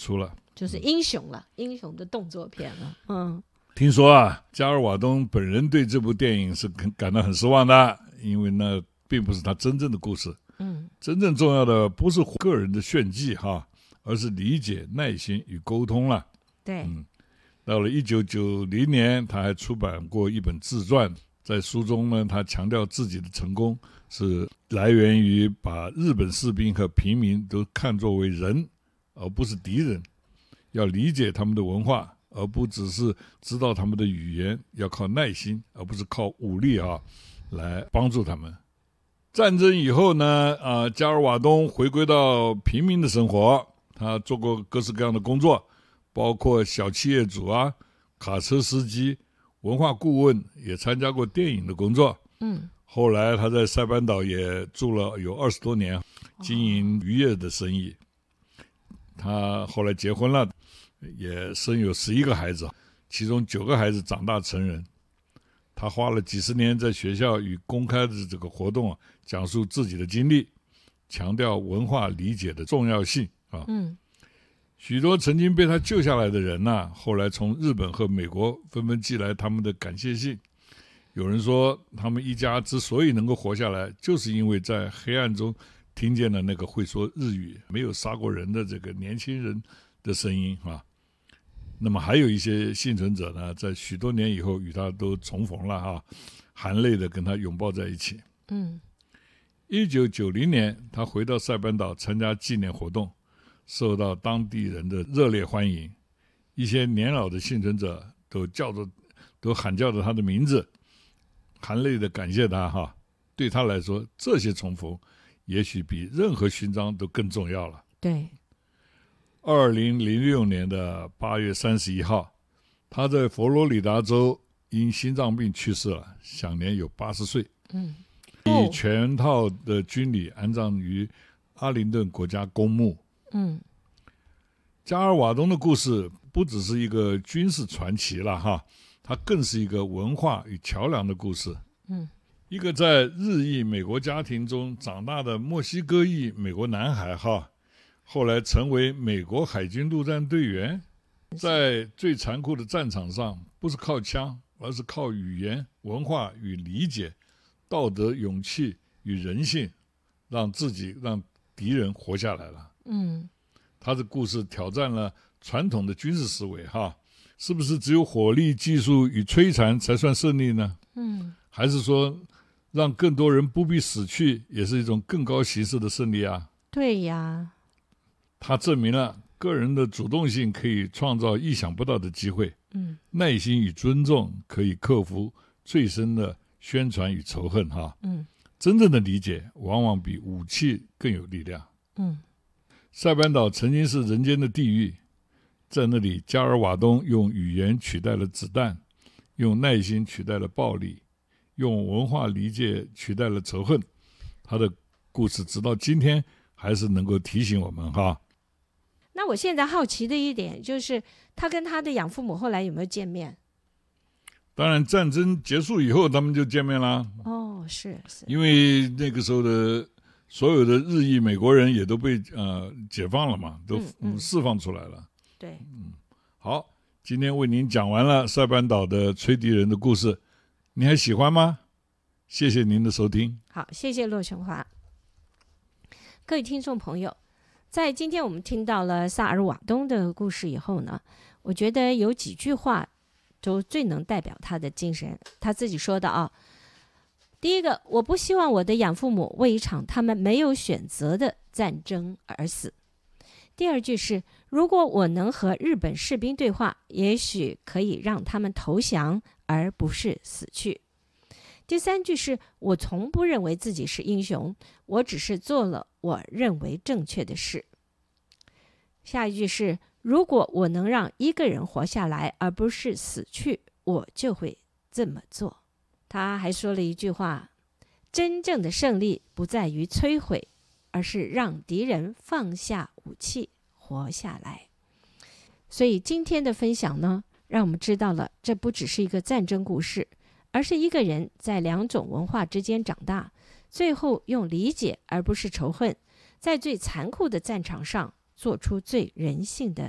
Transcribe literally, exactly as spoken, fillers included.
出了， 就是英雄了，英雄的动作片了。嗯， 听说啊，加尔瓦东本人对这部电影是感到很失望的，因为那并不是他真正的故事。 嗯， 真正重要的不是个人的炫技哈，而是理解、耐心与沟通了。 对， 嗯，到了一九九零年，他还出版过一本自传，在书中呢，他强调自己的成功是来源于把日本士兵和平民都看作为人，而不是敌人，要理解他们的文化，而不只是知道他们的语言，要靠耐心，而不是靠武力啊来帮助他们。战争以后呢，呃，加尔瓦东回归到平民的生活，他做过各式各样的工作，包括小企业主啊、卡车司机、文化顾问，也参加过电影的工作。 嗯， 后来他在塞班岛也住了有二十多年，经营渔业的生意。他后来结婚了，也生有十一个孩子，其中九个孩子长大成人。他花了几十年在学校与公开的这个活动、啊、讲述自己的经历，强调文化理解的重要性啊。 嗯， 许多曾经被他救下来的人呐、啊，后来从日本和美国纷纷寄来他们的感谢信。有人说，他们一家之所以能够活下来，就是因为在黑暗中听见了那个会说日语、没有杀过人的这个年轻人的声音啊。那么还有一些幸存者呢，在许多年以后与他都重逢了啊，含泪的跟他拥抱在一起。 嗯， 一九九零年，他回到塞班岛参加纪念活动，受到当地人的热烈欢迎。一些年老的幸存者都叫着，都喊叫着他的名字，含泪的感谢他哈。对他来说，这些重逢也许比任何勋章都更重要了。 对。 二零零六年的八月三十一号，他在佛罗里达州因心脏病去世了，享年有八十岁。 嗯， 以全套的军礼安葬于阿灵顿国家公墓。 嗯， 加尔瓦东的故事不只是一个军事传奇了哈，它更是一个文化与桥梁的故事。 嗯， 一个在日裔美国家庭中长大的墨西哥裔美国男孩哈。后来成为美国海军陆战队员，在最残酷的战场上，不是靠枪，而是靠语言、文化与理解、道德、勇气与人性，让自己、让敌人活下来了。 嗯， 他的故事挑战了传统的军事思维，哈，是不是只有火力、技术与摧残才算胜利呢？ 嗯， 还是说，让更多人不必死去，也是一种更高形式的胜利啊？ 对呀。 他证明了个人的主动性可以创造意想不到的机会， 嗯， 耐心与尊重可以克服最深的宣传与仇恨哈， 嗯， 真正的理解往往比武器更有力量。 嗯， 塞班岛曾经是人间的地狱，在那里加尔瓦东用语言取代了子弹，用耐心取代了暴力，用文化理解取代了仇恨。他的故事直到今天还是能够提醒我们哈。 那我现在好奇的一点就是，他跟他的养父母后来有没有见面？ 当然，战争结束以后，他们就见面啦。 哦，是是， 因为那个时候的所有的日裔美国人也都被呃解放了嘛，都释放出来了。 嗯嗯、对， 嗯，好，今天为您讲完了塞班岛的吹笛人的故事，你还喜欢吗？谢谢您的收听。 好，谢谢骆琼华。各位听众朋友，在今天我们听到了萨尔瓦东的故事以后呢，我觉得有几句话都最能代表他的精神。他自己说的啊，第一个，我不希望我的养父母为一场他们没有选择的战争而死。第二句是，如果我能和日本士兵对话，也许可以让他们投降，而不是死去。第三句是，我从不认为自己是英雄，我只是做了我认为正确的事。下一句是，如果我能让一个人活下来，而不是死去，我就会这么做。他还说了一句话，真正的胜利不在于摧毁，而是让敌人放下武器，活下来。所以今天的分享呢，让我们知道了这不只是一个战争故事，而是一个人在两种文化之间长大，最后用理解而不是仇恨，在最残酷的战场上做出最人性的